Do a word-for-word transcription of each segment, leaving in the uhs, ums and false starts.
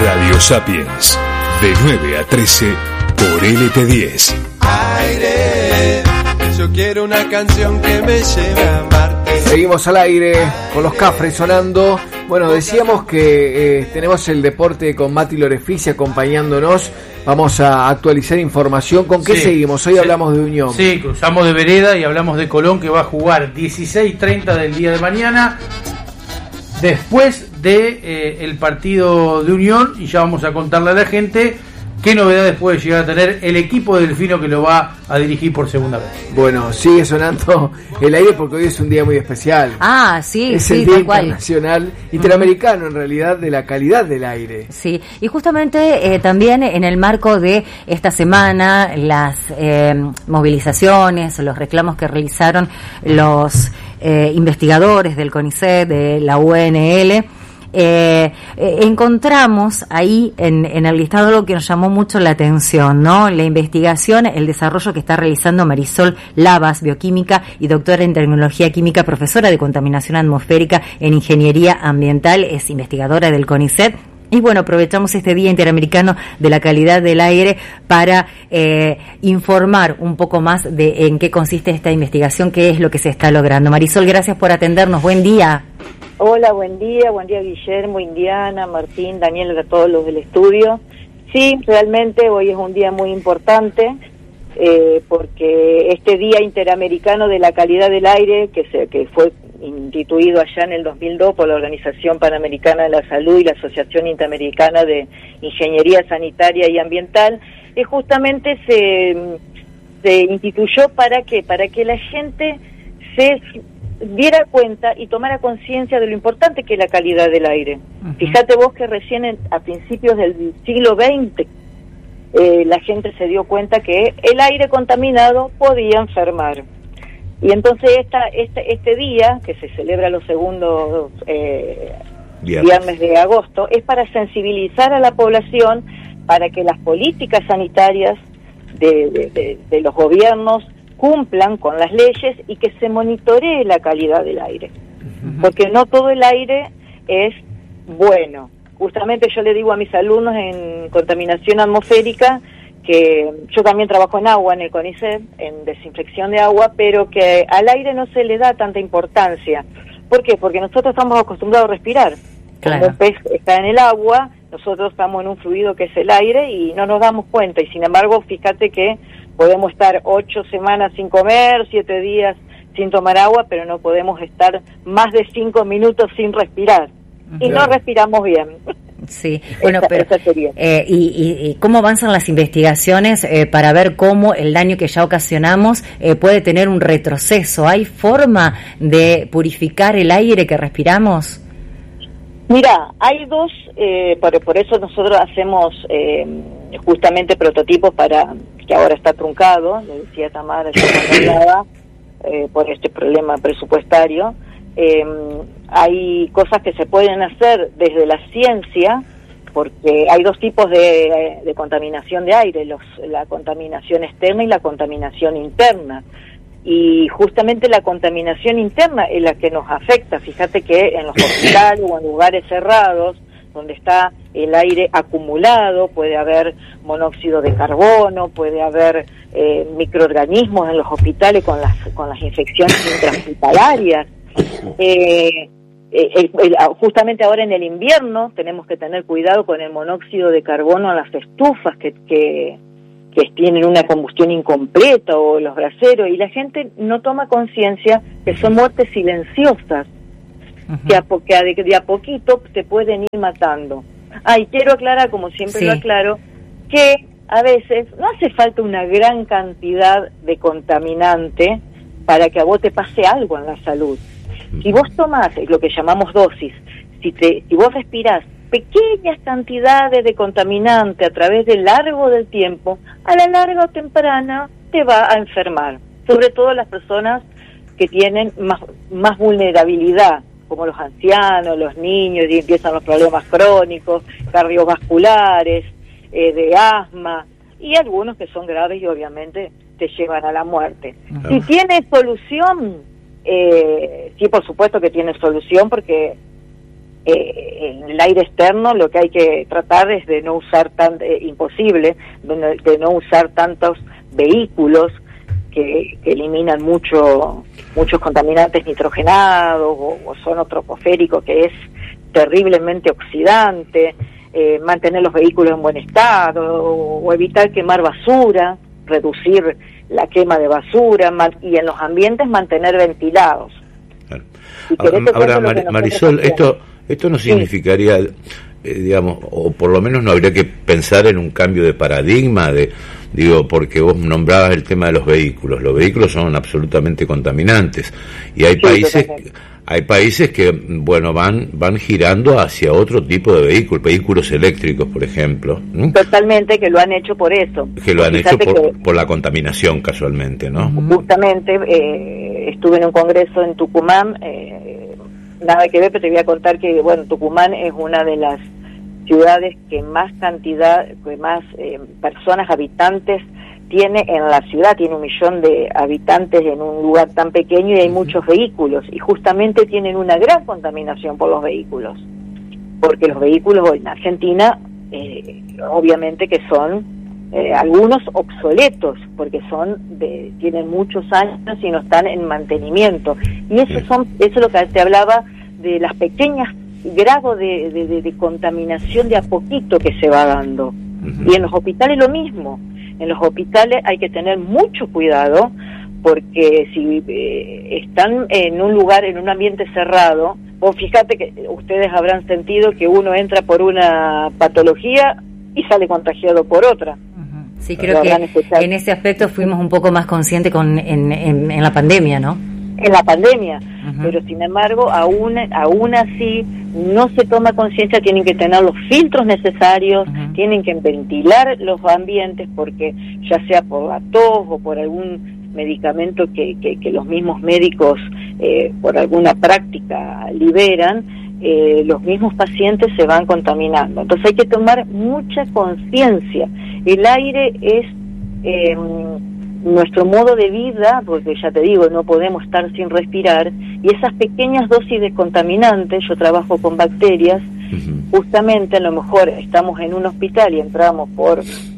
Radio Sapiens, de nueve a trece por L T diez. Aire, yo quiero una canción que me lleve a Marte. Seguimos al aire con los Cafres sonando. Bueno, decíamos que eh, tenemos el deporte con Mati Lorefici acompañándonos. Vamos a actualizar información. ¿Con qué sí, seguimos? Hoy sí, hablamos de Unión. Sí, cruzamos de vereda y hablamos de Colón, que va a jugar dieciséis treinta del día de mañana, después de eh, el partido de Unión, y ya vamos a contarle a la gente qué novedades puede llegar a tener el equipo de Delfino, que lo va a dirigir por segunda vez. Bueno, sigue sonando el aire porque hoy es un día muy especial. Ah, sí, es sí, el Día tal cual. Internacional, Interamericano en realidad, de la calidad del aire. Sí, y justamente eh, también en el marco de esta semana, las eh, movilizaciones, los reclamos que realizaron los eh, investigadores del CONICET, de la U N L, Eh, eh, encontramos ahí en, en el listado algo que nos llamó mucho la atención, ¿no? La investigación, el desarrollo que está realizando Marisol Lavas, bioquímica y doctora en tecnología química, profesora de contaminación atmosférica en ingeniería ambiental, es investigadora del CONICET. Y bueno, aprovechamos este Día Interamericano de la Calidad del Aire para eh, informar un poco más de en qué consiste esta investigación, qué es lo que se está logrando. Marisol, gracias por atendernos. Buen día. Hola, buen día, buen día Guillermo, Indiana, Martín, Daniel, a todos los del estudio. Sí, realmente hoy es un día muy importante eh, porque este Día Interamericano de la Calidad del Aire, que se que fue instituido allá en el dos mil dos por la Organización Panamericana de la Salud y la Asociación Interamericana de Ingeniería Sanitaria y Ambiental, eh, justamente se, se instituyó para que para que la gente se diera cuenta y tomara conciencia de lo importante que es la calidad del aire. Uh-huh. Fíjate vos que recién en, a principios del siglo veinte eh, la gente se dio cuenta que el aire contaminado podía enfermar. Y entonces esta, este, este día, que se celebra los segundos eh, viernes. viernes de agosto, es para sensibilizar a la población para que las políticas sanitarias de, de, de, de los gobiernos cumplan con las leyes y que se monitoree la calidad del aire. Uh-huh. Porque no todo el aire es bueno. Justamente yo le digo a mis alumnos en contaminación atmosférica que yo también trabajo en agua en el CONICET, en desinfección de agua, pero que al aire no se le da tanta importancia. ¿Por qué? Porque nosotros estamos acostumbrados a respirar. Claro. Como un pez está en el agua, nosotros estamos en un fluido que es el aire y no nos damos cuenta. Y sin embargo, fíjate que podemos estar ocho semanas sin comer, siete días sin tomar agua, pero no podemos estar más de cinco minutos sin respirar. Y claro, no respiramos bien. Sí, bueno, esa, pero esa eh, y, y, y cómo avanzan las investigaciones eh, para ver cómo el daño que ya ocasionamos eh, puede tener un retroceso. ¿Hay forma de purificar el aire que respiramos? Mira, hay dos, eh, por, por eso nosotros hacemos eh, justamente prototipos para, que ahora está truncado, le decía Tamara, yo no hablaba, eh, por este problema presupuestario. Eh, hay cosas que se pueden hacer desde la ciencia, porque hay dos tipos de, de contaminación de aire, los, la contaminación externa y la contaminación interna. Y justamente la contaminación interna es la que nos afecta. Fíjate que en los hospitales o en lugares cerrados, donde está el aire acumulado, puede haber monóxido de carbono, puede haber eh, microorganismos en los hospitales con las, con las infecciones intrahospitalarias. Eh, el, el, justamente ahora en el invierno tenemos que tener cuidado con el monóxido de carbono en las estufas que, que, que tienen una combustión incompleta o los braseros, y la gente no toma conciencia que son muertes silenciosas, uh-huh, que, a, que a, de, de a poquito te pueden ir matando. Ah, y quiero aclarar, como siempre sí. lo aclaro, que a veces no hace falta una gran cantidad de contaminante para que a vos te pase algo en la salud. Si vos tomás lo que llamamos dosis, si, te, si vos respirás pequeñas cantidades de contaminante a través del largo del tiempo, a la larga o temprana te va a enfermar. Sobre todo las personas que tienen más, más vulnerabilidad, como los ancianos, los niños, y empiezan los problemas crónicos, cardiovasculares, eh, de asma, y algunos que son graves y obviamente te llevan a la muerte. Uh-huh. Si tiene solución, eh, sí, por supuesto que tiene solución, porque Eh, en el aire externo lo que hay que tratar es de no usar tan eh, imposible, de no, de no usar tantos vehículos que, que eliminan mucho muchos contaminantes nitrogenados o, o ozono troposférico, que es terriblemente oxidante, eh, mantener los vehículos en buen estado o, o evitar quemar basura, reducir la quema de basura man, y en los ambientes mantener ventilados. Claro. Ahora, ahora Mar, Marisol, esto esto no significaría, sí. eh, digamos, o por lo menos no habría que pensar en un cambio de paradigma, de digo, porque vos nombrabas el tema de los vehículos. Los vehículos son absolutamente contaminantes y hay sí, países totalmente. hay países que, bueno, van van girando hacia otro tipo de vehículos, vehículos eléctricos, por ejemplo. ¿no? Totalmente, que lo han hecho por eso. Que lo han hecho por, por la contaminación, casualmente, ¿no? Justamente, eh, estuve en un congreso en Tucumán, eh, nada que ver, pero te voy a contar que, bueno, Tucumán es una de las ciudades que más cantidad, que más eh, personas, habitantes tiene en la ciudad, tiene un millón de habitantes en un lugar tan pequeño y hay muchos vehículos, y justamente tienen una gran contaminación por los vehículos, porque los vehículos hoy en Argentina, eh, obviamente que son eh, algunos obsoletos, porque son de, tienen muchos años y no están en mantenimiento, y eso son eso es lo que te hablaba de las pequeñas grado de, de, de, de contaminación de a poquito que se va dando. Uh-huh. Y en los hospitales lo mismo. En los hospitales hay que tener mucho cuidado, porque si eh, están en un lugar, en un ambiente cerrado, o fíjate que ustedes habrán sentido que uno entra por una patología y sale contagiado por otra. Uh-huh. Sí, creo que en ese aspecto fuimos un poco más conscientes con en, en, en la pandemia, ¿no? En la pandemia, uh-huh. Pero sin embargo, aún, aún así, no se toma conciencia, tienen que tener los filtros necesarios, uh-huh. Tienen que ventilar los ambientes, porque ya sea por la tos o por algún medicamento que, que, que los mismos médicos, eh, por alguna práctica, liberan, eh, los mismos pacientes se van contaminando. Entonces hay que tomar mucha conciencia. El aire es... Eh, nuestro modo de vida, porque ya te digo, no podemos estar sin respirar, y esas pequeñas dosis de contaminantes, yo trabajo con bacterias, uh-huh. Justamente a lo mejor estamos en un hospital y entramos por,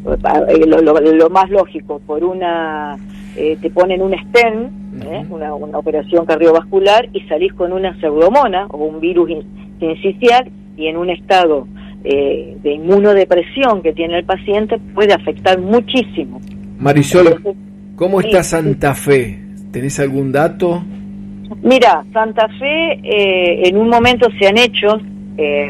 lo, lo, lo más lógico, por una, eh, te ponen un stent, ¿eh? uh-huh. una, una operación cardiovascular, y salís con una pseudomonas o un virus sincicial, y en un estado eh, de inmunodepresión que tiene el paciente puede afectar muchísimo. Marisol, Entonces, ¿cómo está Santa Fe? ¿Tenés algún dato? Mira, Santa Fe, eh, en un momento se han hecho eh,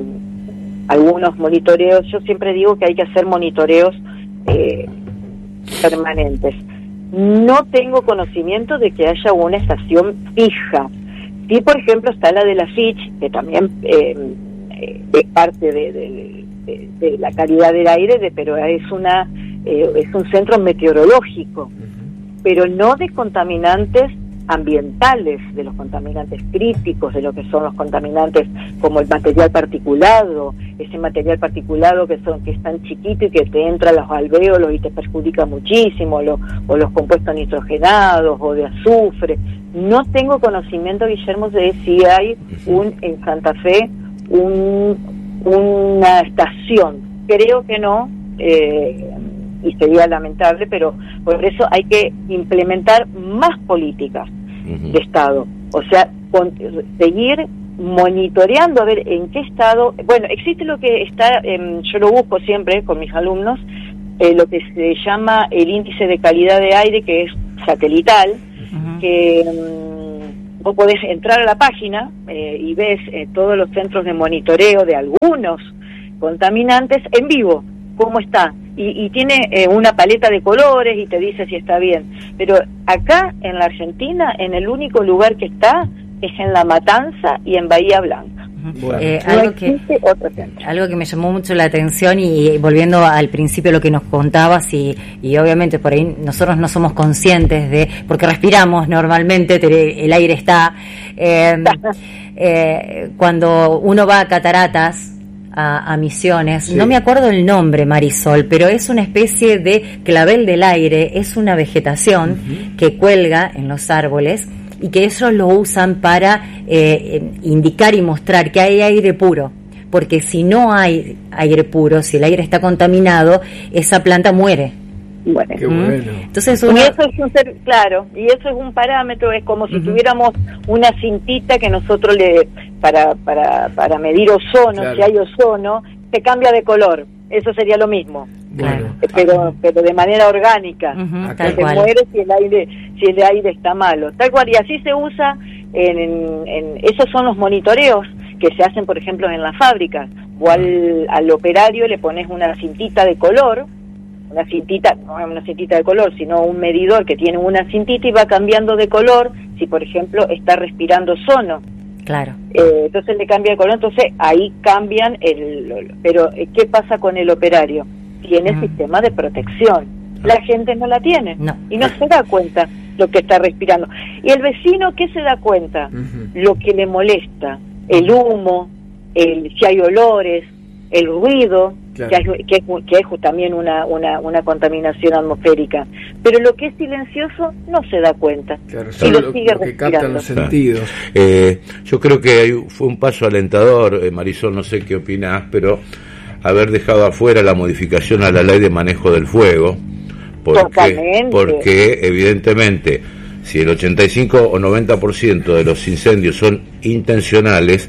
algunos monitoreos. Yo siempre digo que hay que hacer monitoreos eh, permanentes. No tengo conocimiento de que haya una estación fija. Sí, por ejemplo, está la de la Fitch, que también eh, eh, es parte de, de, de, de la calidad del aire, de, pero es una... Eh, es un centro meteorológico, uh-huh. Pero no de contaminantes ambientales, de los contaminantes críticos, de lo que son los contaminantes como el material particulado, ese material particulado que son que es tan chiquito y que te entra a los alvéolos y te perjudica muchísimo, lo, o los compuestos nitrogenados o de azufre. No tengo conocimiento, Guillermo, de si hay un en Santa Fe un, una estación. Creo que no. Eh, y sería lamentable, pero por eso hay que implementar más políticas uh-huh. de Estado, o sea, con, seguir monitoreando a ver en qué estado. Bueno, existe lo que está, eh, yo lo busco siempre con mis alumnos, eh, lo que se llama el índice de calidad de aire, que es satelital, uh-huh. que um, vos podés entrar a la página eh, y ves eh, todos los centros de monitoreo de algunos contaminantes en vivo, cómo está. Y, y tiene eh, una paleta de colores y te dice si está bien. Pero acá en la Argentina, en el único lugar que está es en La Matanza y en Bahía Blanca. Bueno. Eh, algo, no que, algo que me llamó mucho la atención, y, y volviendo al principio lo que nos contabas, y, y obviamente por ahí nosotros no somos conscientes de, porque respiramos normalmente, el aire está, eh, eh, cuando uno va a Cataratas, A, a Misiones, sí. No me acuerdo el nombre, Marisol, pero es una especie de clavel del aire, es una vegetación uh-huh. que cuelga en los árboles y que ellos lo usan para eh, indicar y mostrar que hay aire puro, porque si no hay aire puro, si el aire está contaminado, esa planta muere. Bueno. Qué bueno. Entonces uno... uno... y eso es un ser, claro, y eso es un parámetro, es como si uh-huh. tuviéramos una cintita que nosotros le para para para medir ozono, claro. Si hay ozono, se cambia de color. Eso sería lo mismo. Bueno, pero pero de manera orgánica. Uh-huh, se cual. muere si el aire si el aire está malo. Tal cual, y así se usa en, en, en esos son los monitoreos que se hacen, por ejemplo, en las fábricas. O al, al operario le pones una cintita de color, una cintita, no es una cintita de color, sino un medidor que tiene una cintita y va cambiando de color si, por ejemplo, está respirando ozono. Claro. Eh, entonces le cambia de color, entonces ahí cambian el... Pero, ¿qué pasa con el operario? Tiene mm. sistema de protección. La gente no la tiene. No. Y no se da cuenta lo que está respirando. ¿Y el vecino qué se da cuenta? Uh-huh. Lo que le molesta. El humo, el, si hay olores, el ruido, claro. que, hay, que, es, que es también una, una, una contaminación atmosférica. Pero lo que es silencioso no se da cuenta. Claro, y lo, lo sigue lo que captan los sentidos. Eh, yo creo que hay, fue un paso alentador, eh, Marisol, no sé qué opinás, pero haber dejado afuera la modificación a la ley de manejo del fuego, porque, porque evidentemente si el ochenta y cinco o noventa por ciento de los incendios son intencionales,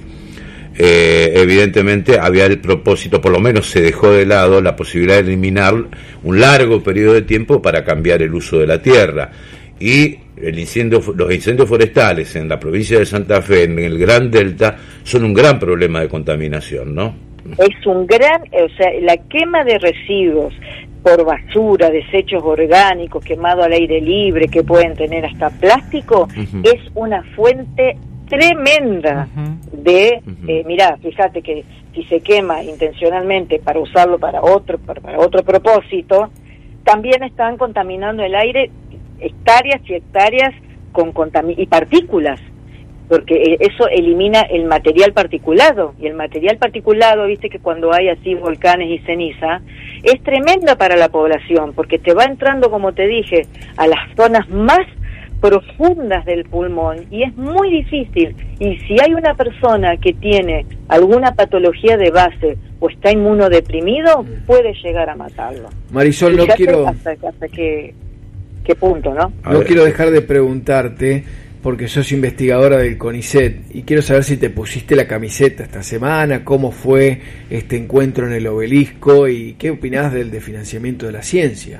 eh, evidentemente había el propósito, por lo menos se dejó de lado la posibilidad de eliminar un largo periodo de tiempo para cambiar el uso de la tierra. Y el incendio, los incendios forestales en la provincia de Santa Fe, en el Gran Delta, son un gran problema de contaminación, ¿no? Es un gran, o sea, la quema de residuos por basura, desechos orgánicos, quemado al aire libre, que pueden tener hasta plástico, uh-huh. es una fuente tremenda uh-huh. de, uh-huh. eh, mirá, fíjate que si se quema intencionalmente para usarlo para otro, para, para otro propósito, también están contaminando el aire hectáreas y hectáreas con contami- y partículas, porque eso elimina el material particulado, y el material particulado, viste que cuando hay así volcanes y ceniza, es tremenda para la población, porque te va entrando, como te dije, a las zonas más profundas del pulmón, y es muy difícil, y si hay una persona que tiene alguna patología de base o está inmunodeprimido, puede llegar a matarlo. Marisol, Fíjate no quiero... hasta, hasta qué, qué punto, ¿no? No quiero dejar de preguntarte, porque sos investigadora del CONICET, y quiero saber si te pusiste la camiseta esta semana, cómo fue este encuentro en el Obelisco y qué opinás del desfinanciamiento de la ciencia.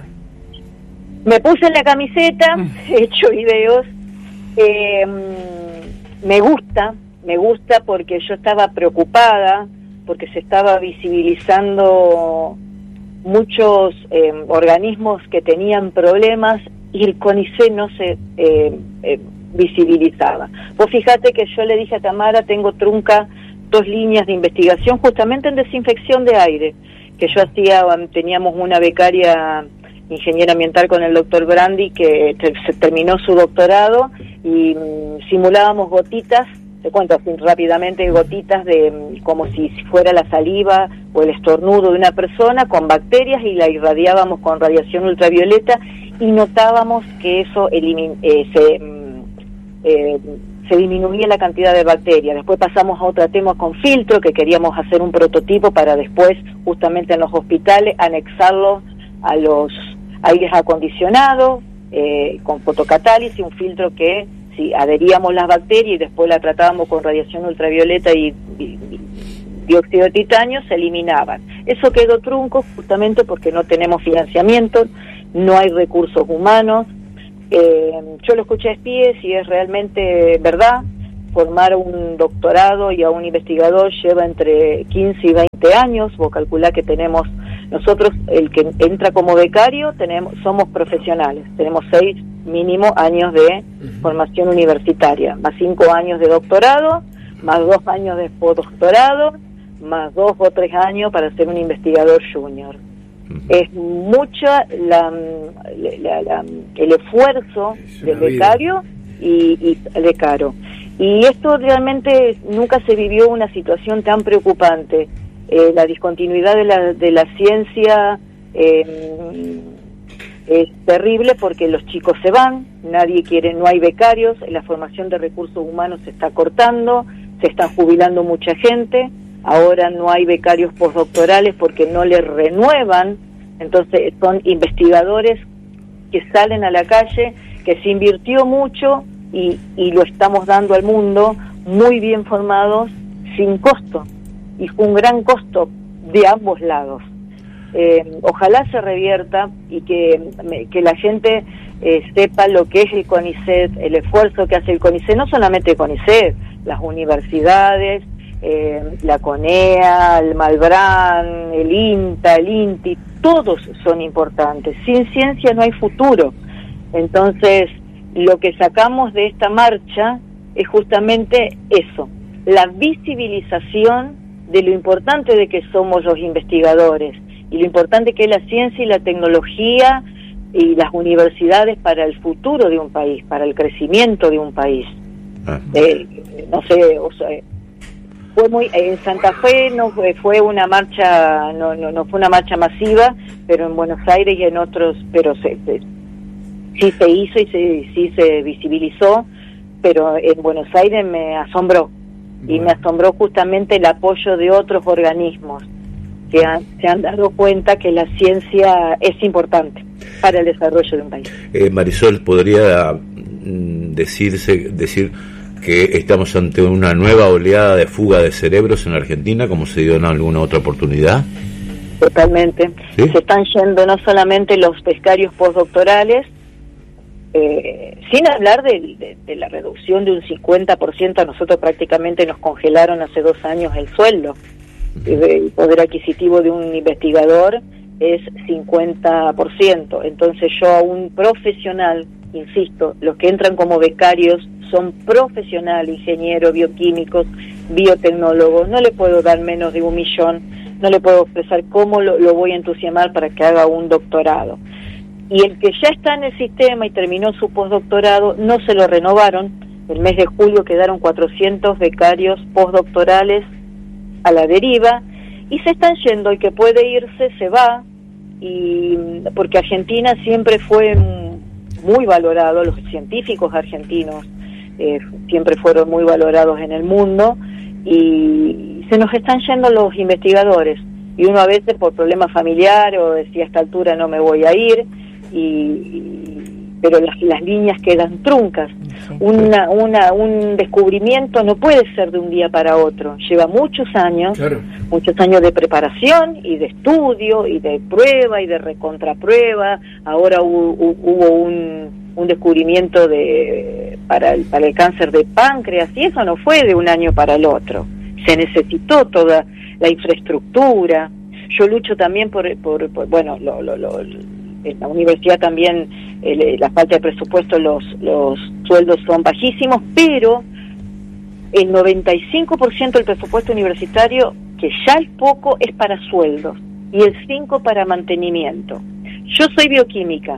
Me puse la camiseta, he hecho videos, eh, me gusta, me gusta porque yo estaba preocupada, porque se estaba visibilizando muchos eh, organismos que tenían problemas y el CONICET no se... Eh, eh, visibilizaba. Vos fíjate que yo le dije a Tamara, tengo trunca dos líneas de investigación justamente en desinfección de aire, que yo hacía, teníamos una becaria ingeniera ambiental con el doctor Brandi que te, se terminó su doctorado y mm, simulábamos gotitas, te cuento así rápidamente, gotitas de mm, como si fuera la saliva o el estornudo de una persona con bacterias y la irradiábamos con radiación ultravioleta y notábamos que eso elimin- eh, se... Mm, Eh, se disminuía la cantidad de bacterias. Después pasamos a otro tema con filtro, que queríamos hacer un prototipo para después, justamente en los hospitales, anexarlo a los aires acondicionados, eh, con fotocatálisis, un filtro que si adheríamos las bacterias y después la tratábamos con radiación ultravioleta y, y, y dióxido de titanio, se eliminaban. Eso quedó trunco justamente porque no tenemos financiamiento, no hay recursos humanos. Eh, yo lo escuché a Spies y es realmente verdad. Formar un doctorado y a un investigador lleva entre quince y veinte años. Vos calculá que tenemos nosotros, el que entra como becario, tenemos somos profesionales, tenemos seis mínimo años de uh-huh. formación universitaria, más cinco años de doctorado, más dos años de postdoctorado, más dos o tres años para ser un investigador junior. Es mucha la, la, la, el esfuerzo del becario y, y de caro. Y esto realmente nunca se vivió una situación tan preocupante. Eh, la discontinuidad de la, de la ciencia, eh, es terrible porque los chicos se van, nadie quiere, no hay becarios, la formación de recursos humanos se está cortando, se está jubilando mucha gente, ahora no hay becarios postdoctorales porque no les renuevan, entonces son investigadores que salen a la calle, que se invirtió mucho y, y lo estamos dando al mundo muy bien formados, sin costo, y fue un gran costo de ambos lados. Eh, ojalá se revierta y que, que la gente eh, sepa lo que es el CONICET, el esfuerzo que hace el CONICET, no solamente el CONICET, las universidades, eh, la CONEA, el Malbrán, el INTA, el INTI, todos son importantes. Sin ciencia no hay futuro. Entonces, lo que sacamos de esta marcha es justamente eso, la visibilización de lo importante de que somos los investigadores y lo importante que es la ciencia y la tecnología y las universidades para el futuro de un país, para el crecimiento de un país. Ah. Eh, no sé, o sea, fue muy en Santa Fe no fue, fue una marcha, no, no no fue una marcha masiva, pero en Buenos Aires y en otros, pero se, se, sí se hizo y se, sí se visibilizó, pero en Buenos Aires me asombró. Y me asombró justamente el apoyo de otros organismos que han, se han dado cuenta que la ciencia es importante para el desarrollo de un país. Eh, Marisol, ¿podría mm, decirse decir que estamos ante una nueva oleada de fuga de cerebros en Argentina, como se dio en alguna otra oportunidad? Totalmente. ¿Sí? Se están yendo no solamente los becarios postdoctorales, Eh, sin hablar de, de, de la reducción de un cincuenta por ciento, a nosotros prácticamente nos congelaron hace dos años el sueldo. El poder adquisitivo de un investigador es cincuenta por ciento. Entonces yo a un profesional, insisto, los que entran como becarios son profesionales, ingenieros, bioquímicos, biotecnólogos, no le puedo dar menos de un millón, no le puedo expresar cómo lo, lo voy a entusiasmar para que haga un doctorado. Y el que ya está en el sistema y terminó su postdoctorado, no se lo renovaron. El mes de julio quedaron cuatrocientos becarios postdoctorales a la deriva y se están yendo. El que puede irse se va, y porque Argentina siempre fue muy valorado, los científicos argentinos eh, siempre fueron muy valorados en el mundo, y se nos están yendo los investigadores. Y uno a veces por problemas familiares o decía a esta altura no me voy a ir, y pero las, las líneas quedan truncas. Sí. Una, una, un descubrimiento no puede ser de un día para otro, lleva muchos años, claro. muchos años de preparación y de estudio y de prueba y de recontraprueba. Ahora hubo, hubo un, un descubrimiento de para el, para el cáncer de páncreas, y eso no fue de un año para el otro, se necesitó toda la infraestructura. Yo lucho también por, por, por bueno, lo, lo, lo, en la universidad también el, la falta de presupuesto, los, los sueldos son bajísimos, pero el noventa y cinco por ciento del presupuesto universitario, que ya es poco, es para sueldos, y el cinco por ciento para mantenimiento. Yo soy bioquímica.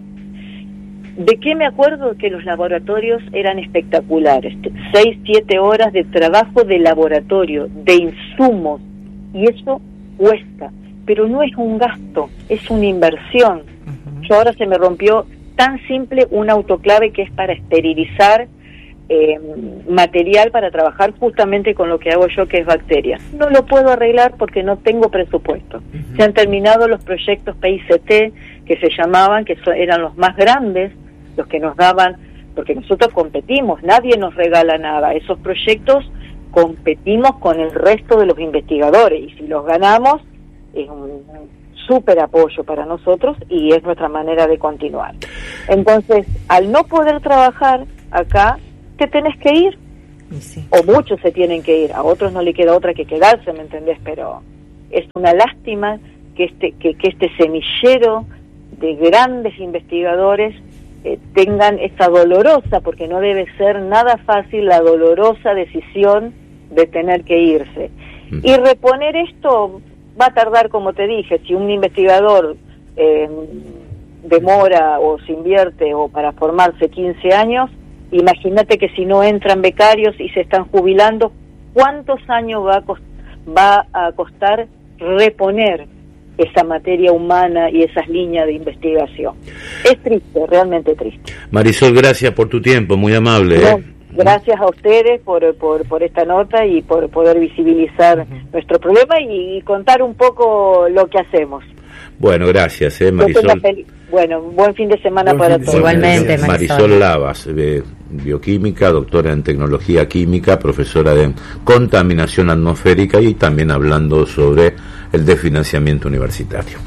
¿De qué me acuerdo? Que los laboratorios eran espectaculares, seis, siete horas de trabajo de laboratorio, de insumos, y eso cuesta, pero no es un gasto, es una inversión. Uh-huh. Yo ahora se me rompió tan simple un autoclave que es para esterilizar eh, material para trabajar justamente con lo que hago yo, que es bacterias. No lo puedo arreglar porque no tengo presupuesto. Uh-huh. Se han terminado los proyectos P I C T, que se llamaban, que so, eran los más grandes, los que nos daban, porque nosotros competimos, nadie nos regala nada. Esos proyectos competimos con el resto de los investigadores, y si los ganamos es un súper apoyo para nosotros y es nuestra manera de continuar. Entonces, al no poder trabajar acá, te tenés que ir, sí. o muchos se tienen que ir, a otros no le queda otra que quedarse, ¿me entendés? Pero es una lástima que este, que, que este semillero de grandes investigadores eh, tengan esta dolorosa, porque no debe ser nada fácil, la dolorosa decisión de tener que irse. Mm. Y reponer esto va a tardar, como te dije, si un investigador eh, demora o se invierte o para formarse quince años, imagínate que si no entran becarios y se están jubilando, ¿cuántos años va a, cost- va a costar reponer esa materia humana y esas líneas de investigación? Es triste, realmente triste. Marisol, gracias por tu tiempo, muy amable. No, ¿eh? Gracias a ustedes por, por, por esta nota y por poder visibilizar uh-huh. nuestro problema y, y contar un poco lo que hacemos. Bueno, gracias, eh, Marisol. Bueno, buen fin de semana buen para todos. Igualmente, Marisol. Marisol Lavas, eh, bioquímica, doctora en tecnología química, profesora de contaminación atmosférica y también hablando sobre el desfinanciamiento universitario.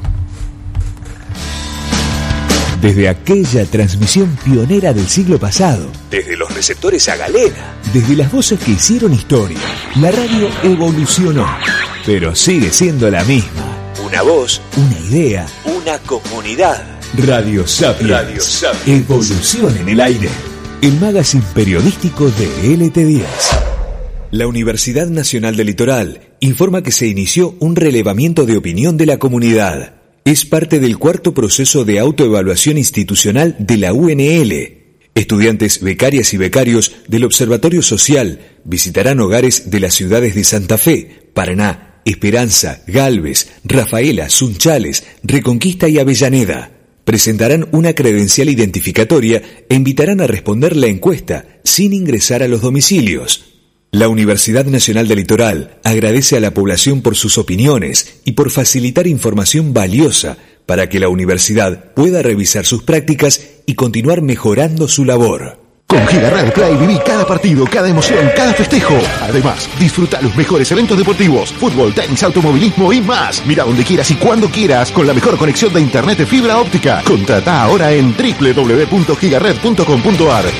Desde aquella transmisión pionera del siglo pasado, desde los receptores a galena, desde las voces que hicieron historia, la radio evolucionó, pero sigue siendo la misma. Una voz, una idea, una comunidad. Radio Sapiens. Radio Sapiens. Evolución en el aire. El magazine periodístico de L T diez. La Universidad Nacional del Litoral informa que se inició un relevamiento de opinión de la comunidad. Es parte del cuarto proceso de autoevaluación institucional de la U N L. Estudiantes, becarias y becarios del Observatorio Social visitarán hogares de las ciudades de Santa Fe, Paraná, Esperanza, Galvez, Rafaela, Sunchales, Reconquista y Avellaneda. Presentarán una credencial identificatoria e invitarán a responder la encuesta sin ingresar a los domicilios. La Universidad Nacional del Litoral agradece a la población por sus opiniones y por facilitar información valiosa para que la universidad pueda revisar sus prácticas y continuar mejorando su labor. Con Gigaret Play viví cada partido, cada emoción, cada festejo. Además, disfruta los mejores eventos deportivos, fútbol, tenis, automovilismo y más. Mira donde quieras y cuando quieras con la mejor conexión de internet de fibra óptica. Contrata ahora en doble u doble u doble u punto gigaret punto com punto a r.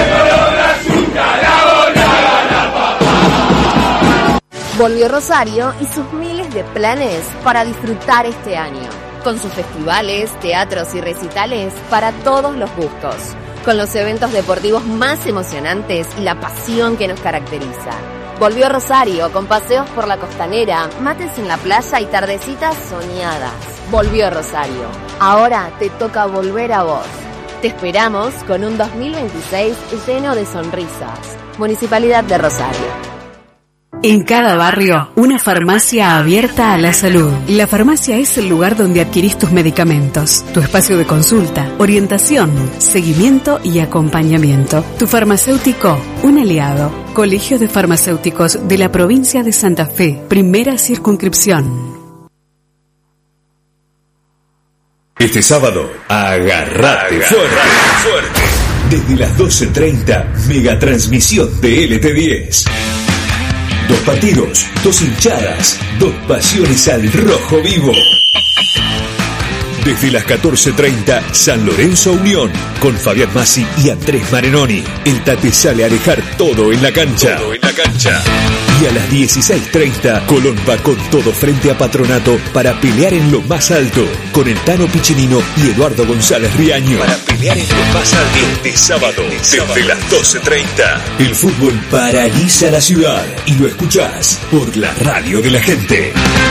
Volvió Rosario y sus miles de planes para disfrutar este año, con sus festivales, teatros y recitales para todos los gustos, con los eventos deportivos más emocionantes y la pasión que nos caracteriza. Volvió Rosario con paseos por la costanera, mates en la playa y tardecitas soñadas. Volvió Rosario. Ahora te toca volver a vos. Te esperamos con un dos mil veintiséis lleno de sonrisas. Municipalidad de Rosario. En cada barrio, una farmacia abierta a la salud. La farmacia es el lugar donde adquirís tus medicamentos, tu espacio de consulta, orientación, seguimiento y acompañamiento. Tu farmacéutico, un aliado. Colegio de Farmacéuticos de la provincia de Santa Fe, primera circunscripción. Este sábado, agarrate fuerte, fuerte. Desde las doce treinta, megatransmisión de L T diez. Dos partidos, dos hinchadas, dos pasiones al rojo vivo. Desde las catorce treinta, San Lorenzo Unión, con Fabián Massi y Andrés Marenoni. El Tate sale a dejar todo en la cancha. Todo en la cancha. Y a las dieciséis treinta, Colón va con todo frente a Patronato para pelear en lo más alto, con el Tano Piccinino y Eduardo González Riaño. Para pelear en lo más alto. Este sábado, desde las doce treinta. El fútbol paraliza la ciudad y lo escuchás por la radio de la gente.